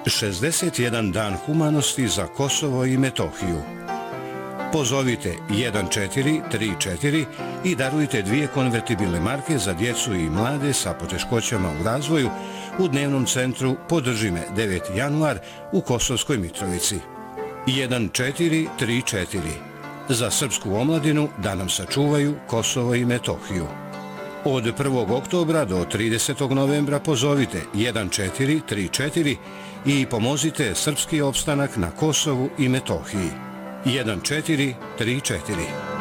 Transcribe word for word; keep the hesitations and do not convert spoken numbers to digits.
šezdeset jedan dan humanosti za Kosovo i Metohiju. Pozovite jedan četiri tri četiri i darujte dvije konvertibilne marke za djecu i mlade sa poteškoćama u razvoju u dnevnom centru Podrži me deveti januar u Kosovskoj Mitrovici. jedan četiri tri četiri za srpsku omladinu da nam sačuvaju Kosovo i Metohiju. Od prvog oktobra do tridesetog novembra pozovite jedan četiri tri četiri i pomozite srpski opstanak na Kosovu i Metohiji. jedan četiri tri četiri